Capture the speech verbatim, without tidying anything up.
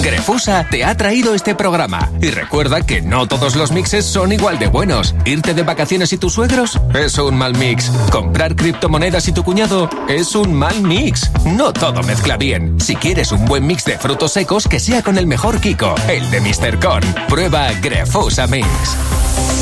Grefusa te ha traído este programa. Y recuerda que no todos los mixes son igual de buenos. ¿Irte de vacaciones y tus suegros? Es un mal mix. ¿Comprar criptomonedas y tu cuñado? Es un mal mix. No todo mezcla bien. Si quieres un buen mix de frutos secos, que sea con el mejor Kiko, el de míster Corn. Prueba Grefusa Mix.